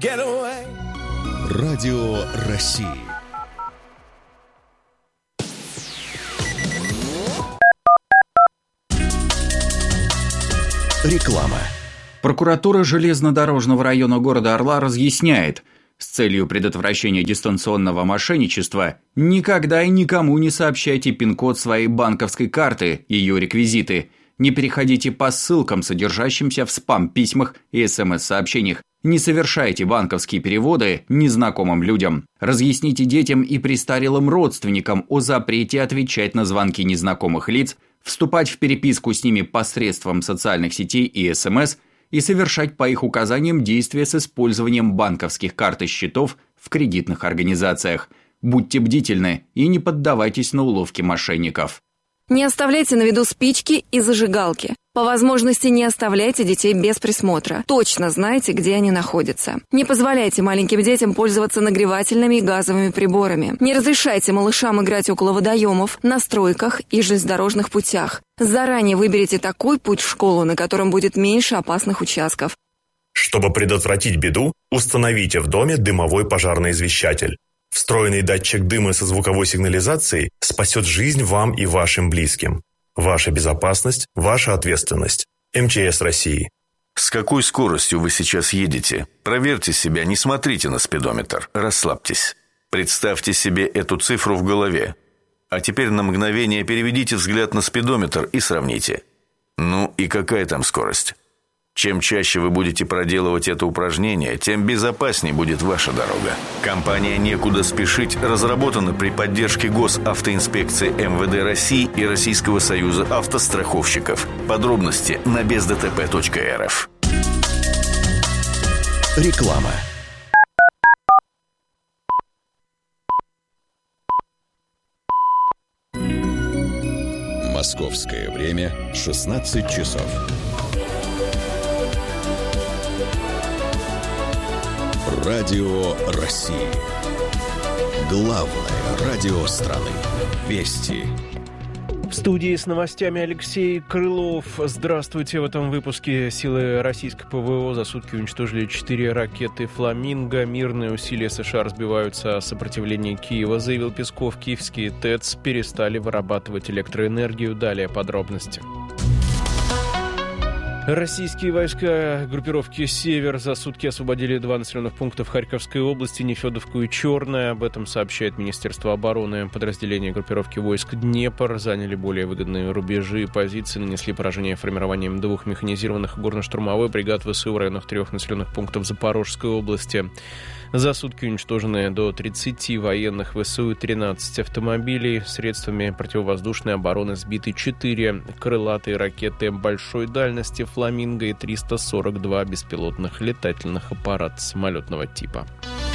get away. Радио России. Реклама. Прокуратура железнодорожного района города Орла разъясняет, с целью предотвращения дистанционного мошенничества никогда и никому не сообщайте пин-код своей банковской карты, ее реквизиты. Не переходите по ссылкам, содержащимся в спам-письмах и СМС-сообщениях. Не совершайте банковские переводы незнакомым людям. Разъясните детям и престарелым родственникам о запрете отвечать на звонки незнакомых лиц, вступать в переписку с ними посредством социальных сетей и СМС и совершать по их указаниям действия с использованием банковских карт и счетов в кредитных организациях. Будьте бдительны и не поддавайтесь на уловки мошенников. Не оставляйте на виду спички и зажигалки. По возможности не оставляйте детей без присмотра. Точно знайте, где они находятся. Не позволяйте маленьким детям пользоваться нагревательными и газовыми приборами. Не разрешайте малышам играть около водоемов, на стройках и железнодорожных путях. Заранее выберите такой путь в школу, на котором будет меньше опасных участков. Чтобы предотвратить беду, установите в доме дымовой пожарный извещатель. Встроенный датчик дыма со звуковой сигнализацией спасет жизнь вам и вашим близким. Ваша безопасность – ваша ответственность. МЧС России. С какой скоростью вы сейчас едете? Проверьте себя, не смотрите на спидометр, расслабьтесь. Представьте себе эту цифру в голове. А теперь на мгновение переведите взгляд на спидометр и сравните. Ну и какая там скорость? Чем чаще вы будете проделывать это упражнение, тем безопаснее будет ваша дорога. Компания «Некуда спешить» разработана при поддержке Госавтоинспекции МВД России и Российского союза автостраховщиков. Подробности на бездтп.рф. Реклама. Московское время 16 часов. Радио России. Главное радио страны. Вести. В студии с новостями Алексей Крылов. Здравствуйте. В этом выпуске силы российской ПВО за сутки уничтожили 4 ракеты «Фламинго». Мирные усилия США разбиваются о сопротивлении Киева, заявил Песков. Киевские ТЭЦ перестали вырабатывать электроэнергию. Далее подробности. Российские войска группировки «Север» за сутки освободили 2 населенных пункта в Харьковской области, Нефедовку и Черное. Об этом сообщает Министерство обороны. Подразделения группировки войск «Днепр» заняли более выгодные рубежи и позиции, нанесли поражение формированием 2 механизированных горно-штурмовых бригад ВСУ в районах 3 населенных пунктов Запорожской области. За сутки уничтожены до 30 военных ВСУ и 13 автомобилей. Средствами противовоздушной обороны сбиты 4 крылатые ракеты большой дальности «Фламинго» и 342 беспилотных летательных аппарата самолетного типа.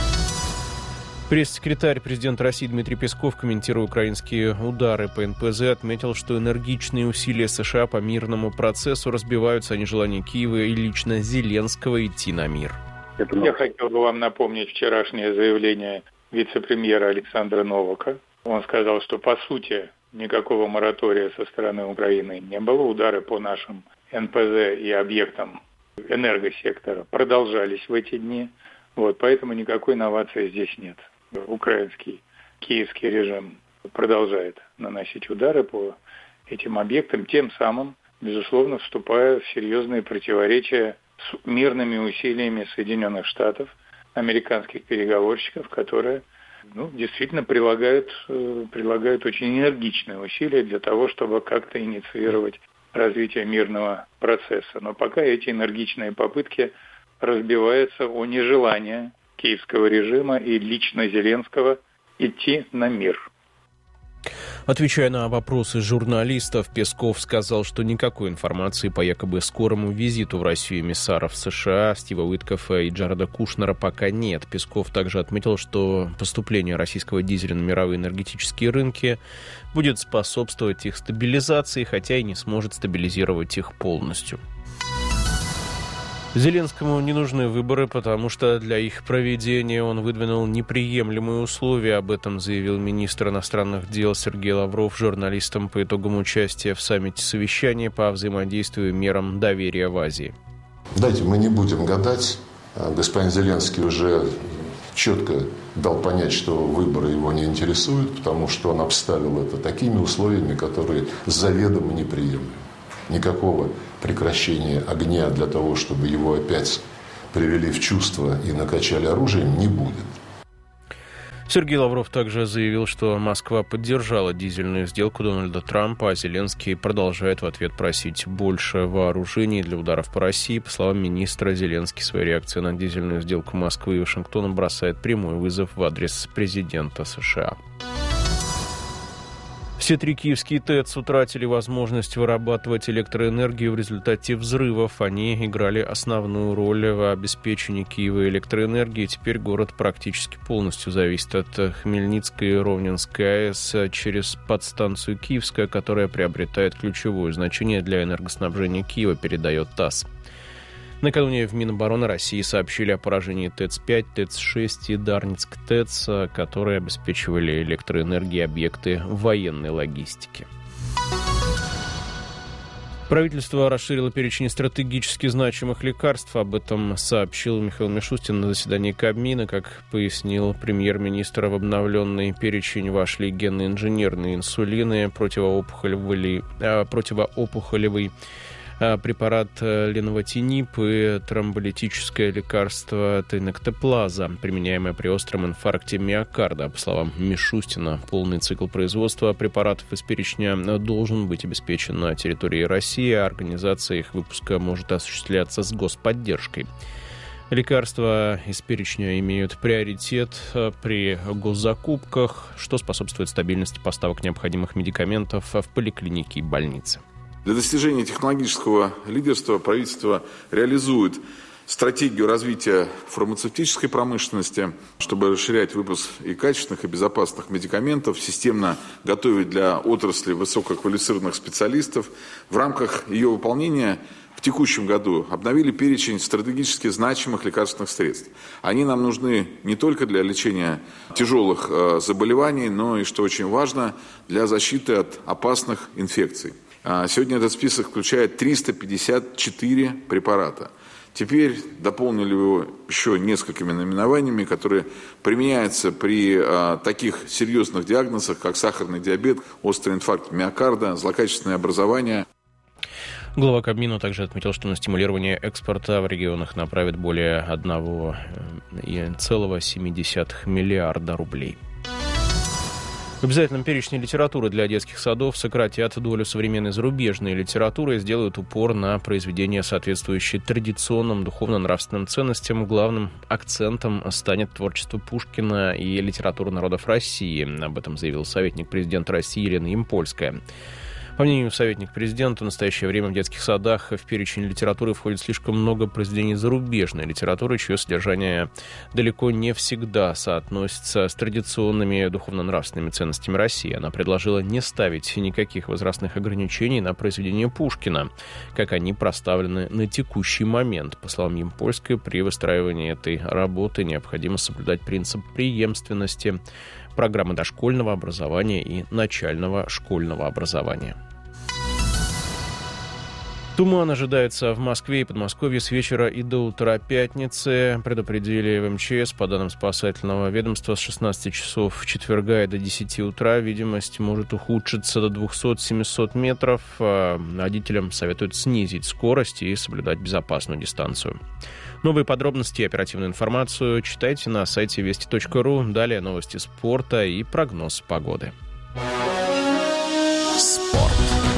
Пресс-секретарь президента России Дмитрий Песков, комментируя украинские удары по НПЗ, отметил, что энергичные усилия США по мирному процессу разбиваются о нежелании Киева и лично Зеленского идти на мир. Я хотел бы вам напомнить вчерашнее заявление вице-премьера Александра Новака. Он сказал, что по сути никакого моратория со стороны Украины не было. Удары по нашим НПЗ и объектам энергосектора продолжались в эти дни. Поэтому никакой новации здесь нет. Украинский, киевский режим продолжает наносить удары по этим объектам, тем самым, безусловно, вступая в серьезные противоречия с мирными усилиями Соединенных Штатов, американских переговорщиков, которые действительно прилагают очень энергичные усилия для того, чтобы как-то инициировать развитие мирного процесса. Но пока эти энергичные попытки разбиваются о нежелание киевского режима и лично Зеленского идти на мир. Отвечая на вопросы журналистов, Песков сказал, что никакой информации по якобы скорому визиту в Россию эмиссаров США Стива Уиткофа и Джареда Кушнера пока нет. Песков также отметил, что поступление российского дизеля на мировые энергетические рынки будет способствовать их стабилизации, хотя и не сможет стабилизировать их полностью. Зеленскому не нужны выборы, потому что для их проведения он выдвинул неприемлемые условия. Об этом заявил министр иностранных дел Сергей Лавров журналистам по итогам участия в саммите совещания по взаимодействию и мерам доверия в Азии. Давайте мы не будем гадать, Господин Зеленский уже четко дал понять, что выборы его не интересуют, потому что он обставил это такими условиями, которые заведомо неприемлемы. Никакого прекращения огня для того, чтобы его опять привели в чувство и накачали оружием, не будет. Сергей Лавров также заявил, что Москва поддержала дизельную сделку Дональда Трампа, а Зеленский продолжает в ответ просить больше вооружений для ударов по России. По словам министра, Зеленский своей реакцией на дизельную сделку Москвы и Вашингтона бросает прямой вызов в адрес президента США. Все 3 киевские ТЭЦ утратили возможность вырабатывать электроэнергию в результате взрывов. Они играли основную роль в обеспечении Киева электроэнергией. Теперь город практически полностью зависит от Хмельницкой и Ровненской АЭС через подстанцию Киевская, которая приобретает ключевое значение для энергоснабжения Киева, передает ТАСС. Накануне в Минобороны России сообщили о поражении ТЭЦ-5, ТЭЦ-6 и Дарницк-ТЭЦ, которые обеспечивали электроэнергией объекты военной логистики. Правительство расширило перечень стратегически значимых лекарств. Об этом сообщил Михаил Мишустин на заседании Кабмина. Как пояснил премьер-министр, в обновленный перечень вошли генно-инженерные инсулины, противоопухолевый препарат ленвотинип и тромболитическое лекарство тейнектоплаза, применяемое при остром инфаркте миокарда. По словам Мишустина, полный цикл производства препаратов из перечня должен быть обеспечен на территории России, а организация их выпуска может осуществляться с господдержкой. Лекарства из перечня имеют приоритет при госзакупках, что способствует стабильности поставок необходимых медикаментов в поликлинике и больницы. Для достижения технологического лидерства правительство реализует стратегию развития фармацевтической промышленности, чтобы расширять выпуск и качественных, и безопасных медикаментов, системно готовить для отрасли высококвалифицированных специалистов. В рамках ее выполнения в текущем году обновили перечень стратегически значимых лекарственных средств. Они нам нужны не только для лечения тяжелых заболеваний, но и, что очень важно, для защиты от опасных инфекций. Сегодня этот список включает 354 препарата. Теперь дополнили его еще несколькими наименованиями, которые применяются при таких серьезных диагнозах, как сахарный диабет, острый инфаркт миокарда, злокачественное образование. Глава Кабмина также отметил, что на стимулирование экспорта в регионах направит более 1,7 миллиарда рублей. В обязательном перечне литературы для детских садов сократят долю современной зарубежной литературы и сделают упор на произведения, соответствующие традиционным духовно-нравственным ценностям. Главным акцентом станет творчество Пушкина и литература народов России. Об этом заявил советник президента России Елена Ямпольская. По мнению советника президента, в настоящее время в детских садах в перечень литературы входит слишком много произведений зарубежной литературы, чье содержание далеко не всегда соотносится с традиционными духовно-нравственными ценностями России. Она предложила не ставить никаких возрастных ограничений на произведения Пушкина, как они проставлены на текущий момент. По словам Ямпольской, при выстраивании этой работы необходимо соблюдать принцип преемственности программы дошкольного образования и начального школьного образования. Туман ожидается в Москве и Подмосковье с вечера и до утра пятницы. Предупредили в МЧС. По данным спасательного ведомства, с 16 часов четверга и до 10 утра видимость может ухудшиться до 200-700 метров. Водителям советуют снизить скорость и соблюдать безопасную дистанцию. Новые подробности и оперативную информацию читайте на сайте вести.ру. Далее новости спорта и прогноз погоды. Спорт.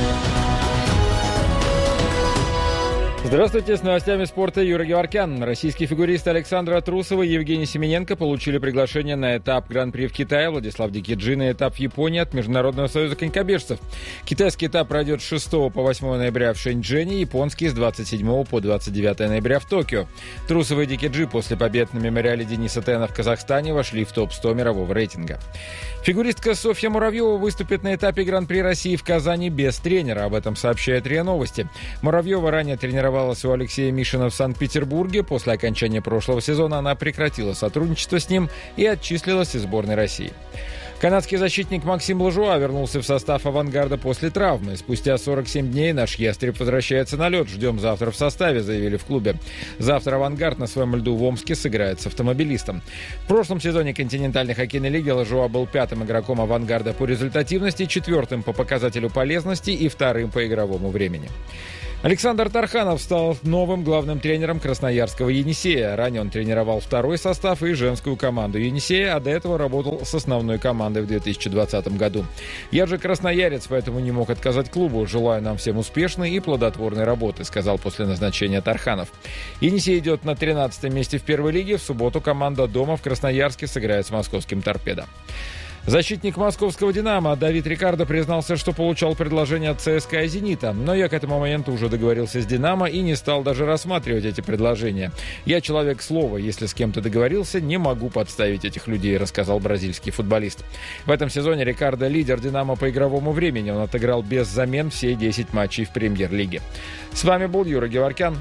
Здравствуйте, с новостями спорта Юрий Геворкян. Российские фигуристы Александра Трусова и Евгений Семененко получили приглашение на этап Гран-при в Китае, Владислав Дикиджи на этап в Японии от Международного союза конькобежцев. Китайский этап пройдет с 6 по 8 ноября в Шэньчжэне, японский с 27 по 29 ноября в Токио. Трусова и Дикиджи после побед на мемориале Дениса Тена в Казахстане вошли в топ-100 мирового рейтинга. Фигуристка Софья Муравьева выступит на этапе Гран-при России в Казани без тренера. Об этом сообщает РИА Новости. Муравьева ранее тренировалась у Алексея Мишина в Санкт-Петербурге. После окончания прошлого сезона она прекратила сотрудничество с ним и отчислилась из сборной России. Канадский защитник Максим Лажуа вернулся в состав «Авангарда» после травмы. Спустя 47 дней наш ястреб возвращается на лед. Ждем завтра в составе, заявили в клубе. Завтра «Авангард» на своем льду в Омске сыграет с «Автомобилистом». В прошлом сезоне континентальной хоккейной лиги Лажуа был 5-м игроком «Авангарда» по результативности, 4-м по показателю полезности и 2-м по игровому времени. Александр Тарханов стал новым главным тренером красноярского «Енисея». Ранее он тренировал второй состав и женскую команду «Енисея», а до этого работал с основной командой в 2020 году. «Я же красноярец, поэтому не мог отказать клубу. Желаю нам всем успешной и плодотворной работы», сказал после назначения Тарханов. «Енисей» идет на 13-м месте в первой лиге. В субботу команда дома в Красноярске сыграет с московским «Торпедо». Защитник московского «Динамо» Давид Рикардо признался, что получал предложение от ЦСКА и «Зенита». Но я к этому моменту уже договорился с «Динамо» и не стал даже рассматривать эти предложения. «Я человек слова. Если с кем-то договорился, не могу подставить этих людей», рассказал бразильский футболист. В этом сезоне Рикардо лидер «Динамо» по игровому времени. Он отыграл без замен все 10 матчей в премьер-лиге. С вами был Юра Геворкян.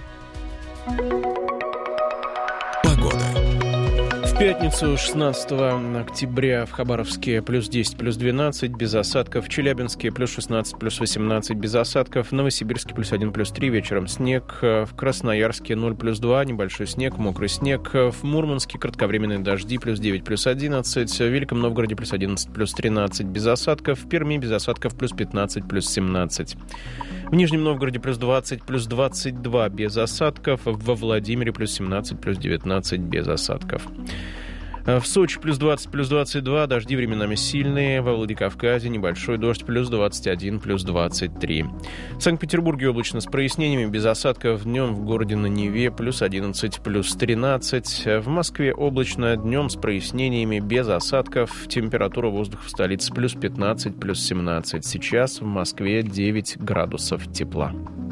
Погода. В пятницу 16 октября в Хабаровске плюс 10, плюс 12, без осадков. В Челябинске плюс 16, плюс 18, без осадков. В Новосибирске плюс 1, плюс 3, вечером снег. В Красноярске 0, плюс 2, небольшой снег, мокрый снег. В Мурманске кратковременные дожди, плюс 9, плюс 11. В Великом Новгороде плюс 11, плюс 13, без осадков. В Перми без осадков плюс 15, плюс 17. В Нижнем Новгороде плюс 20, плюс 22, без осадков. Во Владимире плюс 17, плюс 19, без осадков. В Сочи плюс 20, плюс 22, дожди временами сильные. Во Владикавказе небольшой дождь, плюс 21, плюс 23. В Санкт-Петербурге облачно с прояснениями, без осадков. Днем в городе на Неве плюс 11, плюс 13. В Москве облачно, днем с прояснениями, без осадков. Температура воздуха в столице плюс 15, плюс 17. Сейчас в Москве 9 градусов тепла.